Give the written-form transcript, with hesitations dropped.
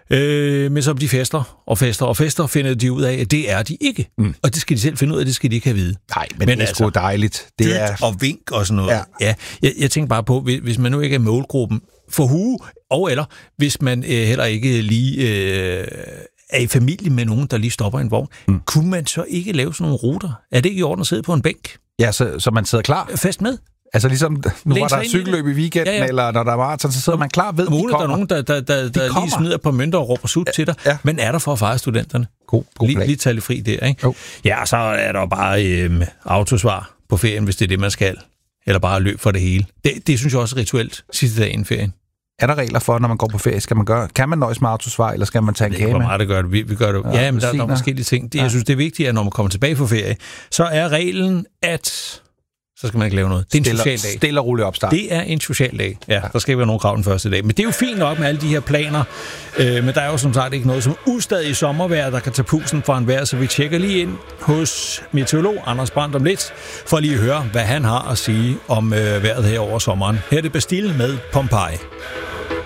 Men som de fester, finder de ud af, at det er de ikke. Og det skal de selv finde ud af, det skal de ikke have at vide. Nej, men det er sgu dejligt. Det er og vink og sådan noget. Ja. Jeg tænker bare på, hvis man nu ikke er målgruppen for hue, eller hvis man heller ikke lige er i familie med nogen, der lige stopper en vogn, kunne man så ikke lave sådan nogle ruter? Er det ikke i orden at sidde på en bænk? Ja, så man sidder klar. Fast med. Altså ligesom, nu var der cykelløb i weekenden, eller når der var maraton, så sidder man klar ved, der er nogen, der lige smider på mønter og råber sut til dig, men er der for at fejre studenterne? God plan. Lige tage fri der, ikke? Jo. Ja, så er der bare autosvar på ferien, hvis det er det, man skal. Eller bare løb for det hele. Det synes jeg også er rituelt sidste dag inden ferien. Er der regler for, når man går på ferie? Kan man nøjes med autosvar, eller skal man tage en kage med? Det er meget, der gør det. Vi gør det. Ja, men der er forskellige ting. Jeg synes, det er vigtigt, at når man kommer tilbage på ferie, så er reglen, at så skal man ikke lave noget. Det er en social dag. Stille og rolig opstart. Det er en social dag. Ja, der skal ikke være nogen krav den første dag. Men det er jo fint nok med alle de her planer. Men der er jo som sagt ikke noget som ustadig sommervejr, der kan tage pulsen fra en vejr, så vi tjekker lige ind hos meteorolog Anders Brandt om lidt, for lige at høre, hvad han har at sige om vejret her over sommeren. Her er det Bastille med Pompeii.